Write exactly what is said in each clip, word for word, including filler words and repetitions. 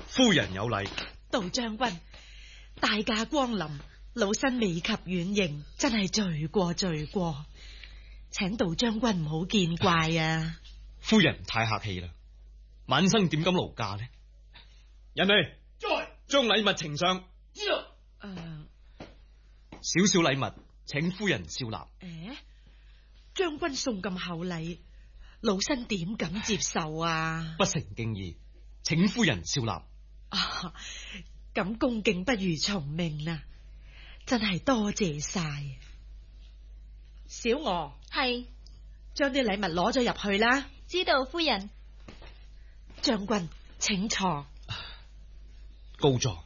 夫人有禮。 杜將軍，大駕光臨，老身未及遠迎，真係罪過罪過，請杜將軍唔好見怪啊！ 夫人太客氣啦，晚生點敢勞駕呢？人嚟， 在， 將禮物呈上。 知道。 誒、呃， 少少禮物，請夫人笑納。 誒，將軍送咁厚禮，老身點敢接受啊？ 不成敬意，請夫人笑納。 啊，咁恭敬不如從命啦，真係多謝晒。小娥， 係， 將啲禮物攞咗入去啦。 知道夫人。 將軍請坐。 高座。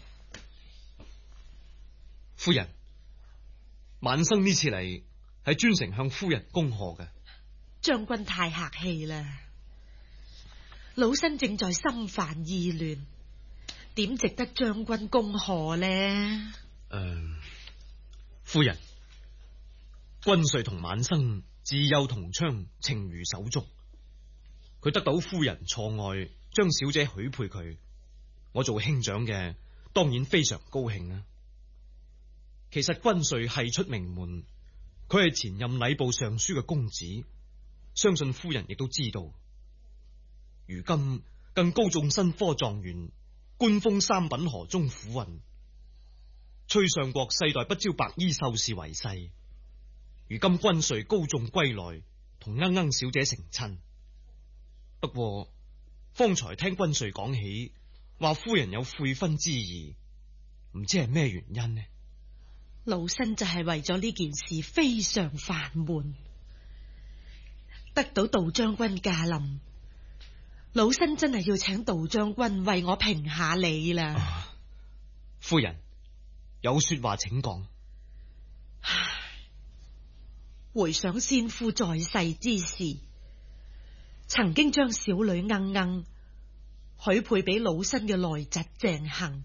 夫人，晚生呢次嚟係專程向夫人恭賀嘅。 將軍太客氣啦，老身正在心煩意亂，點值得將軍恭賀呢？誒、 呃，夫人，軍帥同晚生自幼同窗，情如手足。佢得到夫人錯愛，將小姐許配佢，我做兄長嘅當然非常高興啊。其實軍帥係出名門，佢係前任禮部尚書嘅公子，相信夫人亦都知道。如今更高中新科狀元，官封三品河中府尹，崔相國世代不招白衣秀士為婿。如今軍帥高中歸來，同鶯鶯小姐成親。不過方才聽軍帥講起，話夫人有悔婚之意，唔知係咩原因呢？ 老身就係為咗呢件事非常煩悶，得到杜將軍駕臨，老身真係要請杜將軍為我評下理啦。 啊，夫人有說話請講。 唉，回想先夫在世之時，曾經將小女鶯鶯許配俾老身嘅內侄鄭恆。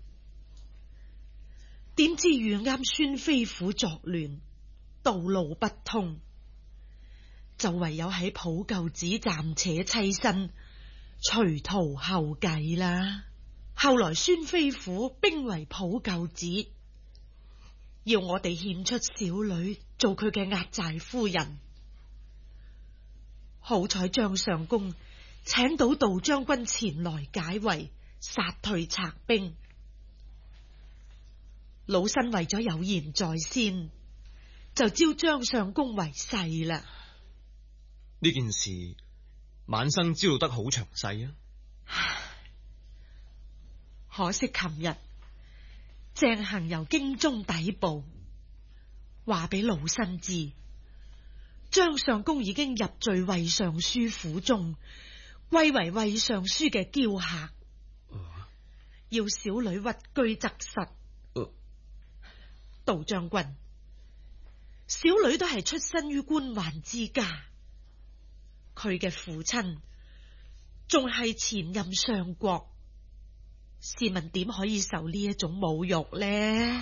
點知遇啱孫飛虎作亂，道路不通，就唯有喺普救寺暫且棲身，隨途後繼啦。後來孫飛虎兵圍普救寺，要我哋獻出小女做佢嘅壓寨夫人。好彩張相公請到杜將軍前來解圍，殺退賊兵。老身為咗有言在先，就招張相公為婿啦。 呢件事晚生知道得好詳細啊。 可惜琴日鄭恆由京中抵埗，話俾老身知，張相公已經入贅衛尚書府中，歸為衛尚書嘅嬌客， 啊、 要小女屈居側室。 啊杜將軍，小女都係出身於官宦之家，佢嘅父親仲係前任相國，試問點可以受呢一種侮辱呢？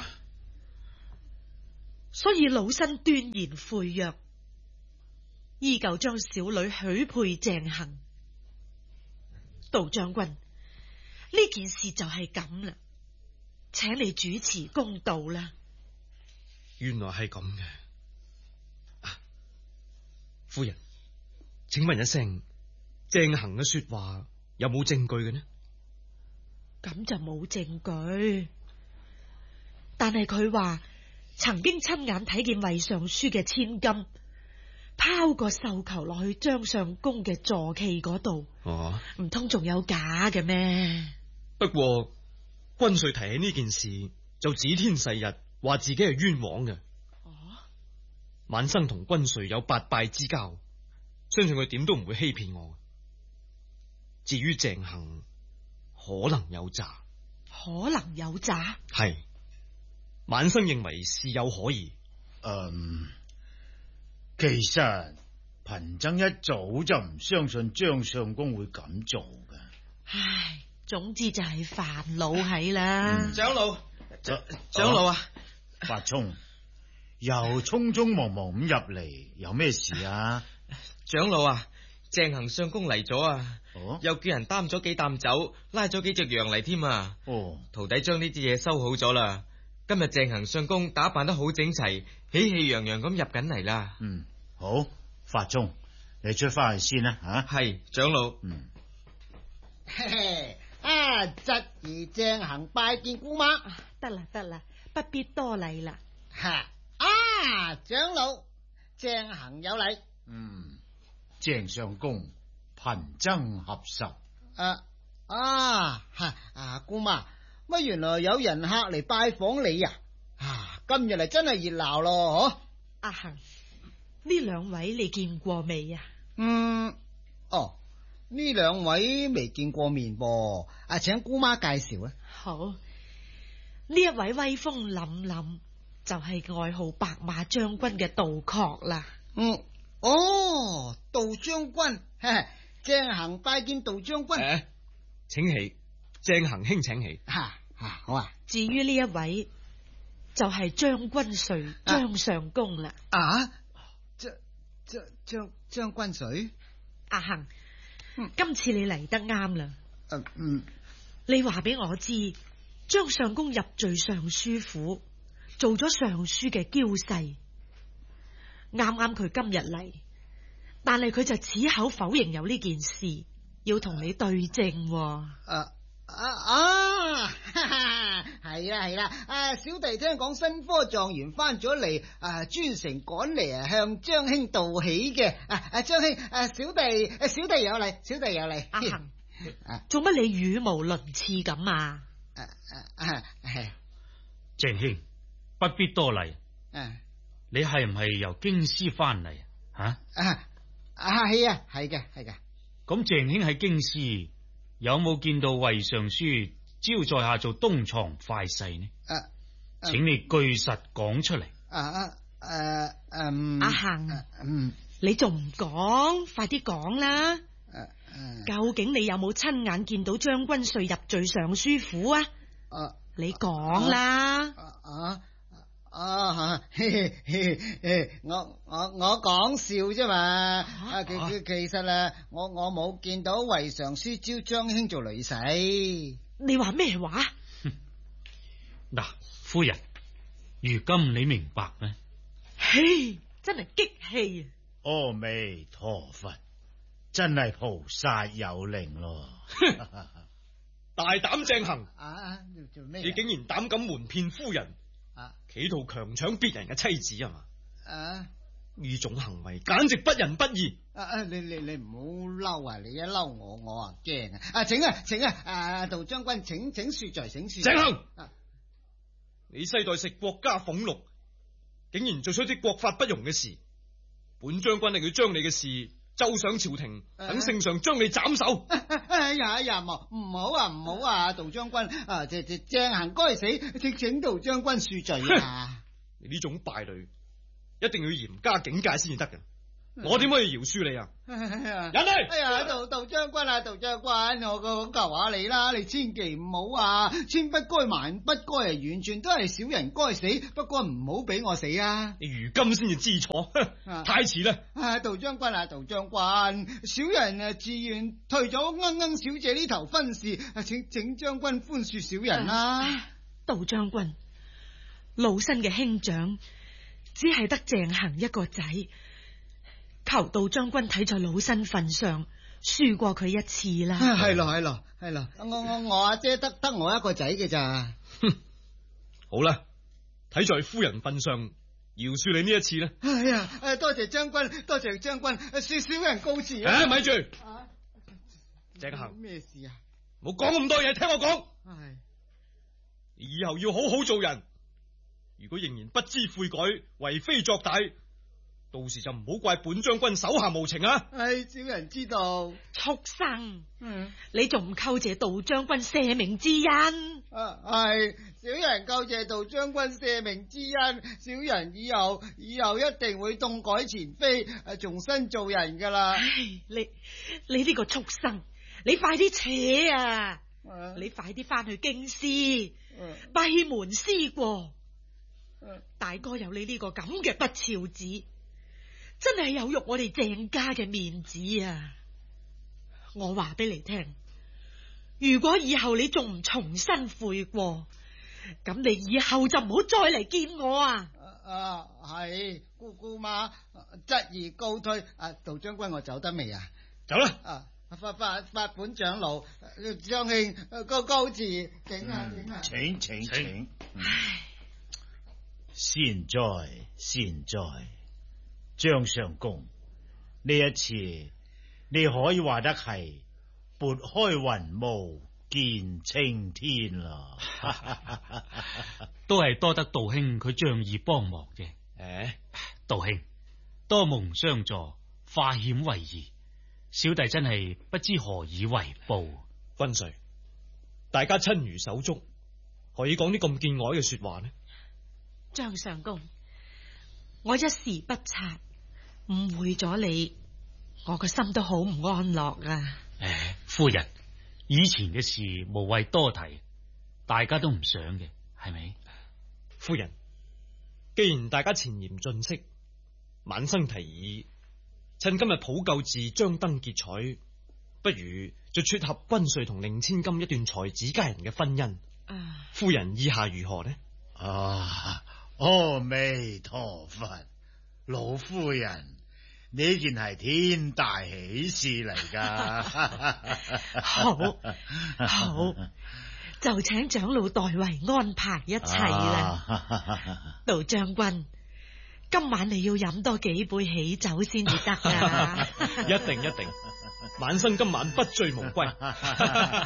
所以老身斷然悔約，依舊將小女許配鄭恆。杜將軍，呢件事就係咁啦，請你主持公道啦。 原來係咁嘅。啊，夫人，請問一聲，鄭恆嘅說話有冇證據嘅呢？ 咁就冇證據，但係佢話曾經親眼睇見衛尚書嘅千金拋個繡球落去張相公嘅坐騎嗰度。 哦， 唔通仲有假嘅咩？ 不過軍帥提起呢件事，就指天誓日，話自己係冤枉嘅。 哦， 晚生同軍帥有八拜之交，相信佢點都唔會欺騙我。至於鄭恆，可能有詐， 可能有詐。 係晚生認為事有可疑。 嗯，其實貧僧一早就唔相信張相公會咁做嘅。 唉，總之就係煩惱喺啦。 嗯長老， 長長老啊， 法聰又匆匆忙忙咁入嚟，有咩事啊？ 長老啊，鄭恆相公嚟咗啊！ 哦又叫人擔咗幾擔酒，拉咗幾隻羊嚟添啊！ 哦， 徒弟將呢啲嘢收好咗啦。今日鄭行相公打扮得好整齊，喜氣洋洋咁入緊嚟啦。 嗯，好，法中，你出翻去先啦，吓、啊。 係長老。 嗯。 嘿嘿，啊，侄兒鄭行拜見姑媽。 得啦得啦，不必多禮啦。 哈，啊，長老，鄭行有禮。 嗯，鄭相公貧僧合十。 啊啊，哈啊，姑媽，乜原來有人客嚟拜訪你啊？啊，今日嚟真係熱鬧咯，嗬。 阿行，呢兩位你見過未啊？ 嗯，哦，呢兩位未見過面噃，啊，請姑媽介紹啊。 好，呢一位威風凜凜，就係外號白馬將軍嘅杜確啦。 嗯，哦，杜將軍，鄭行拜見杜將軍。 誒，請起，鄭行兄請起。 吓吓，好啊。 至於呢一位，就係將軍瑞張相公啦。 啊，將將將將軍水。 阿行， 嗯今次你嚟得啱啦。 誒嗯， 你話俾我知，張相公入贅尚書府，做咗尚書嘅嬌婿。啱啱佢今日嚟，但係佢就矢口否認有呢件事，要同你對證。 啊啊啊！係啦係啦，啊小弟聽講新科狀元翻咗嚟，啊專程趕嚟啊向張兄道喜嘅。啊啊張兄，啊小弟啊小弟有禮，小弟有禮。 阿行， 啊做乜你語無倫次咁啊？ 啊啊係鄭兄，不必多禮。 啊你係唔係由京師翻嚟啊？ 啊啊係啊係嘅係嘅。 咁鄭兄喺京師有冇見到魏尚書招在下做東床快婿呢？ 啊，啊請你據實講出嚟。 啊啊誒嗯阿行， 嗯你仲唔講？快啲講啦！ 誒誒究竟你有冇親眼見到將軍瑞入贅尚書府啊？ 啊你講啦！ 啊啊啊！嘿嘿嘿我我我講笑啫嘛。啊其其其實啊，我我冇見到魏尚書招張兄做女婿。 你話咩話？ 嗱，夫人，如今你明白咩？ 嘿，真係激氣啊！ 阿彌陀佛，真係菩薩有靈咯！ 大膽鄭行， 啊做咩？ 你竟然膽敢瞞騙夫人， 啊企圖強搶別人嘅妻子啊嘛？ 啊呢種行為簡直不仁不義。 啊啊！你你你唔好嬲啊！你一嬲我，我啊驚啊！啊，請啊，請啊！啊，杜將軍，請請恕罪，請恕罪。 鄭行， 啊你世代食國家俸祿，竟然做出啲國法不容嘅事，本將軍係要將你嘅事奏上朝廷，等聖上將你斬首。 哎呀哎呀，唔唔好啊，唔好啊！杜將軍啊，鄭鄭鄭行該死，請請杜將軍恕罪啊！ 你呢種敗類，一定要嚴加警戒先至得嘅。我點可以饒恕你啊？ 人嚟！ 哎呀，杜杜將軍啊，杜將軍，我個求下你啦，你千祈唔好啊，千不該萬不該啊，完全都係小人該死，不過唔好俾我死啊！ 你如今先至知錯，太遲啦！ 啊，杜將軍啊，杜將軍，小人啊自願退咗鶯鶯小姐呢頭婚事，啊，請請將軍寬恕小人啦。 啊杜將軍，老身嘅兄長只係得鄭行一個仔。求杜將軍睇在老身份上，恕過佢一次啦。 係咯係咯係咯，我我我阿姐得得我一個仔嘅咋。 哼，好啦，睇在夫人份上，饒恕你呢一次啦。 哎呀，誒，多謝將軍，多謝將軍，恕小人告辭啊！ 誒，咪住， 啊， 鄭行， 咩事啊？ 冇講咁多嘢，聽我講。 係， 你以後要好好做人，如果仍然不知悔改，為非作歹，到時就唔好怪本將軍手下無情啊！ 係小人知道。 畜生， 嗯， 你仲唔叩謝杜將軍赦命之恩？ 啊，係小人叩謝杜將軍赦命之恩，小人以後以後一定會痛改前非，誒，重新做人噶啦。 唉，你你呢個畜生，你快啲扯啊！ 啊你快啲翻去京師， 嗯閉門思過。 嗯大哥有你呢個咁嘅不肖子，真係有辱我哋鄭家嘅面子啊！ 我話俾你聽，如果以後你仲唔重新悔過，咁你以後就唔好再嚟見我啊！ 啊，係姑姑媽質疑告退。啊，杜將軍，我走得未啊？ 走啦！ 啊，法法法本長老張兄告告辭，請啊請啊！ 請請請。 請唉， 善哉善哉，張相公，呢一次你可以話得係撥開雲霧見青天啦。 都係多得道兄佢仗義幫忙嘅。 誒， 道兄多蒙相助，化險為夷，小弟真係不知何以為報。 軍帥，大家親如手足，可以講啲咁見外嘅說話呢？ 張相公，我一時不察，誤會咗你，我個心都好唔安樂啊！ 誒，夫人，以前嘅事無謂多提，大家都唔想嘅，係咪？ 夫人，既然大家前言盡釋，晚生提議，趁今日普救寺張燈結彩，不如就撮合軍帥同令千金一段才子佳人嘅婚姻。 啊， 夫人意下如何呢？ 啊，阿彌陀佛，老夫人，呢件係天大喜事嚟噶。 好，好，就請長老代為安排一切啦。 啊杜將軍，今晚你要飲多幾杯喜酒先至得啊！ 一定一定，晚生今晚不醉無歸。